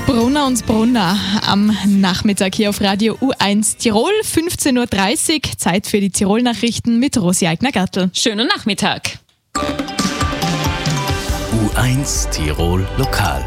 Brunner und Brunner am Nachmittag hier auf Radio U1 Tirol, 15.30 Uhr, Zeit für die Tirol-Nachrichten mit Rosi Eigner-Gattel. Schönen Nachmittag. U1 Tirol Lokal.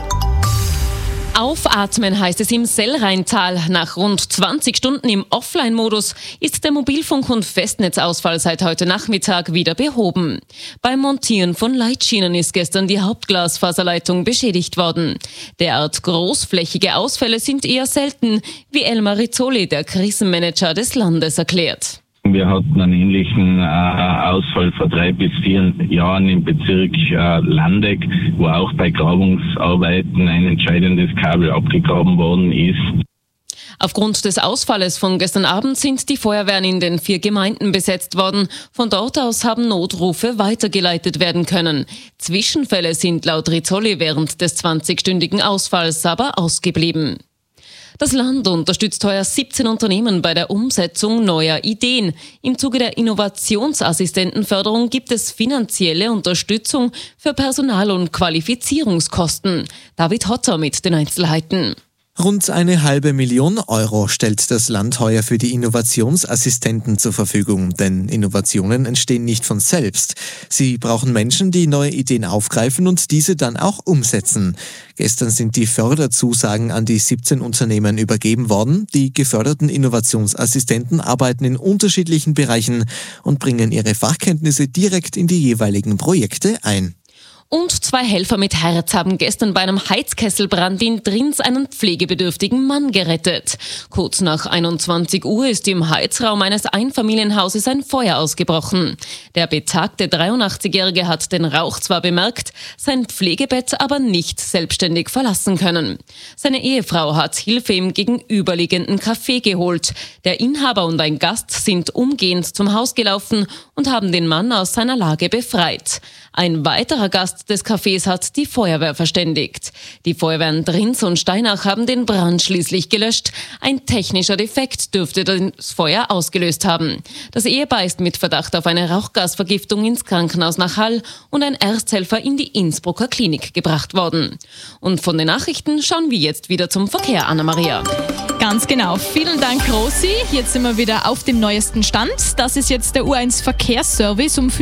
Aufatmen heißt es im Sellrheintal. Nach rund 20 Stunden im Offline-Modus ist der Mobilfunk- und Festnetzausfall seit heute Nachmittag wieder behoben. Beim Montieren von Leitschienen ist gestern die Hauptglasfaserleitung beschädigt worden. Derart großflächige Ausfälle sind eher selten, wie Elmar Rizzoli, der Krisenmanager des Landes, erklärt. Wir hatten einen ähnlichen Ausfall vor 3 bis 4 Jahren im Bezirk Landeck, wo auch bei Grabungsarbeiten ein entscheidendes Kabel abgegraben worden ist. Aufgrund des Ausfalles von gestern Abend sind die Feuerwehren in den 4 Gemeinden besetzt worden. Von dort aus haben Notrufe weitergeleitet werden können. Zwischenfälle sind laut Rizzoli während des 20-stündigen Ausfalls aber ausgeblieben. Das Land unterstützt heuer 17 Unternehmen bei der Umsetzung neuer Ideen. Im Zuge der Innovationsassistentenförderung gibt es finanzielle Unterstützung für Personal- und Qualifizierungskosten. David Hotter mit den Einzelheiten. Rund 500.000 Euro stellt das Land heuer für die Innovationsassistenten zur Verfügung, denn Innovationen entstehen nicht von selbst. Sie brauchen Menschen, die neue Ideen aufgreifen und diese dann auch umsetzen. Gestern sind die Förderzusagen an die 17 Unternehmen übergeben worden. Die geförderten Innovationsassistenten arbeiten in unterschiedlichen Bereichen und bringen ihre Fachkenntnisse direkt in die jeweiligen Projekte ein. Und 2 Helfer mit Herz haben gestern bei einem Heizkesselbrand in Drins einen pflegebedürftigen Mann gerettet. Kurz nach 21 Uhr ist im Heizraum eines Einfamilienhauses ein Feuer ausgebrochen. Der betagte 83-Jährige hat den Rauch zwar bemerkt, sein Pflegebett aber nicht selbstständig verlassen können. Seine Ehefrau hat Hilfe im gegenüberliegenden Café geholt. Der Inhaber und ein Gast sind umgehend zum Haus gelaufen und haben den Mann aus seiner Lage befreit. Ein weiterer Gast des Cafés hat die Feuerwehr verständigt. Die Feuerwehren Drins und Steinach haben den Brand schließlich gelöscht. Ein technischer Defekt dürfte das Feuer ausgelöst haben. Das Ehepaar ist mit Verdacht auf eine Rauchgasvergiftung ins Krankenhaus nach Hall und ein Ersthelfer in die Innsbrucker Klinik gebracht worden. Und von den Nachrichten schauen wir jetzt wieder zum Verkehr, Anna-Maria. Ganz genau. Vielen Dank, Rosi. Jetzt sind wir wieder auf dem neuesten Stand. Das ist jetzt der U1 Verkehrsservice um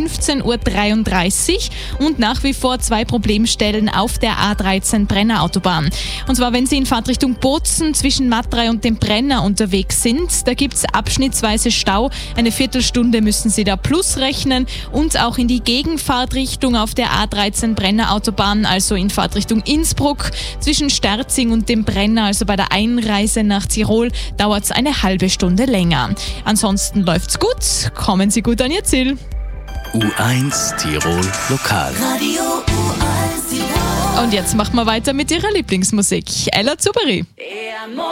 15.33 Uhr und nach wie vor 2 Problemstellen auf der A13 Brenner Autobahn. Und zwar, wenn Sie in Fahrtrichtung Bozen zwischen Matrei und dem Brenner unterwegs sind, da gibt es abschnittsweise Stau. Eine Viertelstunde müssen Sie da plus rechnen und auch in die Gegenfahrtrichtung auf der A13 Brenner Autobahn, also in Fahrtrichtung Innsbruck zwischen Sterzing und dem Brenner, also bei der Einreise nach Tirol, dauert es eine halbe Stunde länger. Ansonsten läuft's gut, kommen Sie gut an Ihr Ziel. U1 Tirol Lokal. Radio U1 Tirol. Und jetzt machen wir weiter mit Ihrer Lieblingsmusik. Ella Zuberi.